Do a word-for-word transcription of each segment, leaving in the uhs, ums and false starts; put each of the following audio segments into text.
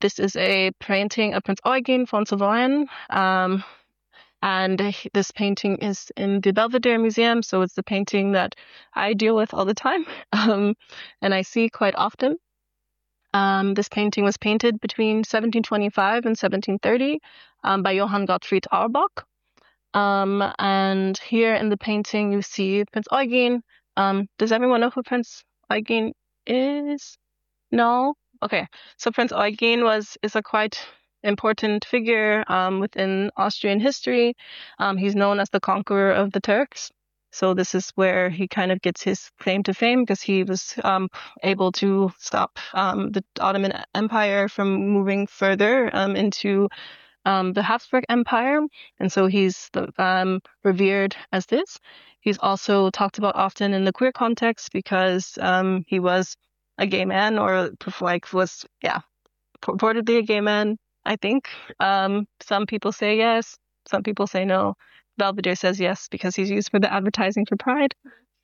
this is a painting of Prince Eugen von Savoyen. Um, and this painting is in the Belvedere Museum, so it's the painting that I deal with all the time um, and I see quite often. Um, this painting was painted between seventeen twenty-five and seventeen thirty um, by Johann Gottfried Auerbach. Um, and here in the painting, you see Prince Eugen. Um, does everyone know who Prince Eugen is? No? Okay. So Prince Eugen was is a quite important figure um, within Austrian history. Um, he's known as the conqueror of the Turks. So this is where he kind of gets his claim to fame, because he was um, able to stop um, the Ottoman Empire from moving further um, into um, the Habsburg Empire. And so he's the, um, revered as this. He's also talked about often in the queer context because um, he was a gay man, or like was, yeah, purportedly a gay man, I think. Um, some people say yes, some people say no. Belvedere says yes because he's used for the advertising for Pride.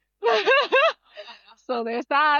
So there's that.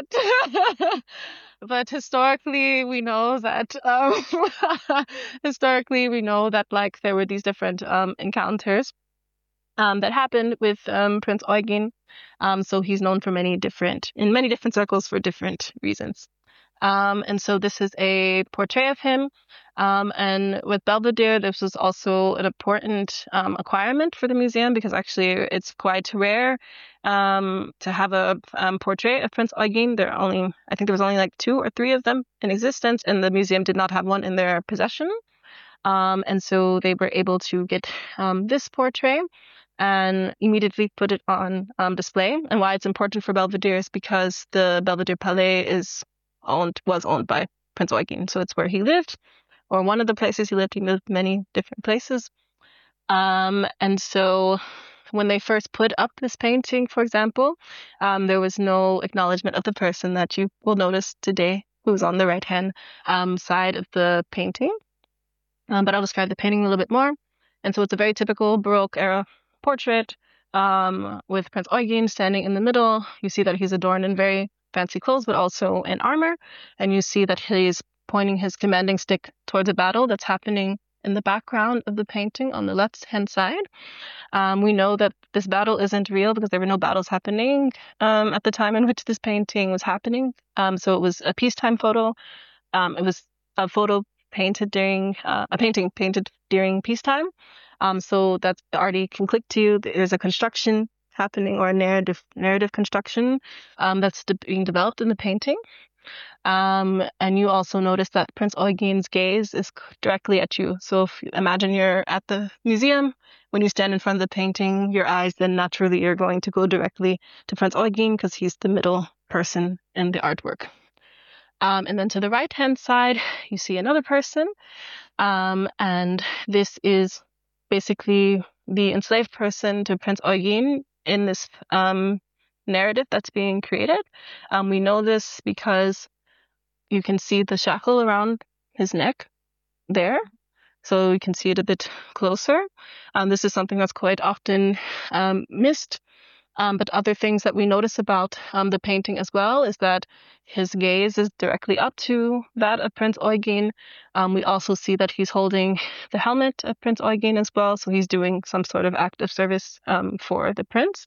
But historically, we know that um, historically we know that like there were these different um, encounters um, that happened with um, Prince Eugen. Um, so he's known for many different in many different circles for different reasons. Um, and so this is a portrait of him. Um, and with Belvedere, this was also an important um, acquirement for the museum, because actually it's quite rare um, to have a um, portrait of Prince Eugen. There are only, I think there was only like two or three of them in existence, and the museum did not have one in their possession. Um, and so they were able to get um, this portrait and immediately put it on um, display. And why it's important for Belvedere is because the Belvedere Palais is owned was owned by Prince Eugen, so it's where he lived, or one of the places he lived. He lived many different places, um, and so when they first put up this painting, for example, um, there was no acknowledgement of the person that you will notice today, who's on the right hand um, side of the painting. Um, but I'll describe the painting a little bit more. And so it's a very typical Baroque era portrait um, with Prince Eugen standing in the middle. You see that he's adorned in very fancy clothes, but also in armor. And you see that he's pointing his commanding stick towards a battle that's happening in the background of the painting on the left-hand side. Um, we know that this battle isn't real because there were no battles happening um, at the time in which this painting was happening. Um, so it was a peacetime photo. Um, it was a photo painted during, uh, a painting painted during peacetime. Um, so that already can click to you. There's a construction happening, or a narrative narrative construction um, that's de- being developed in the painting. Um, and you also notice that Prince Eugen's gaze is directly at you. So if you imagine you're at the museum, when you stand in front of the painting, your eyes then naturally are going to go directly to Prince Eugen because he's the middle person in the artwork. Um, and then to the right-hand side, you see another person. Um, and this is basically the enslaved person to Prince Eugen in this um, narrative that's being created. Um, we know this because you can see the shackle around his neck there. So you can see it a bit closer. Um, this is something that's quite often um, missed. Um, but other things that we notice about um, the painting as well is that his gaze is directly up to that of Prince Eugen. Um, we also see that he's holding the helmet of Prince Eugen as well. So he's doing some sort of act of service um, for the prince.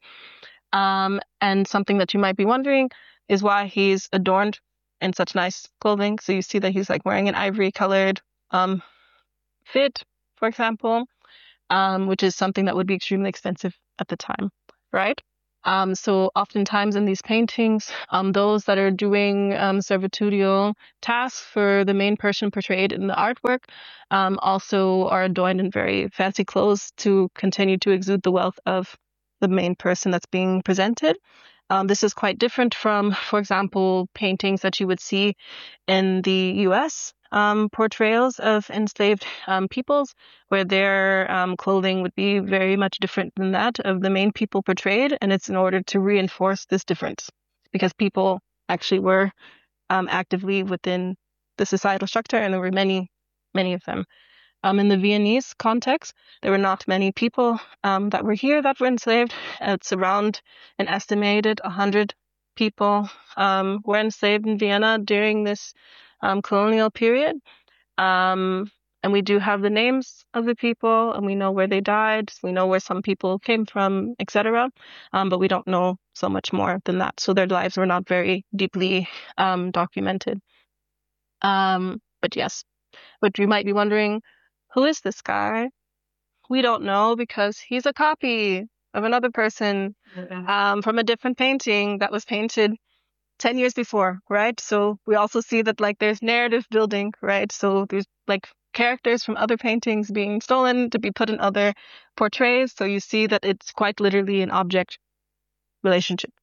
Um, and something that you might be wondering is why he's adorned in such nice clothing. So you see that he's like wearing an ivory colored um, fit, for example, um, which is something that would be extremely expensive at the time, right? Um, so oftentimes in these paintings, um, those that are doing um, servitorial tasks for the main person portrayed in the artwork um, also are adorned in very fancy clothes to continue to exude the wealth of the main person that's being presented. Um, this is quite different from, for example, paintings that you would see in the U S um, portrayals of enslaved um, peoples, where their um, clothing would be very much different than that of the main people portrayed. And it's in order to reinforce this difference, because people actually were um, actively within the societal structure, and there were many, many of them. Um, in the Viennese context, there were not many people um, that were here that were enslaved. It's around an estimated one hundred people um, were enslaved in Vienna during this um, colonial period. Um, and we do have the names of the people, and we know where they died. We know where some people came from, et cetera. Um, but we don't know so much more than that. So their lives were not very deeply um, documented. Um, but yes, but you might be wondering, who is this guy? We don't know because he's a copy of another person um, from a different painting that was painted ten years before, right? So we also see that like there's narrative building, right? So there's like characters from other paintings being stolen to be put in other portraits. So you see that it's quite literally an object relationship.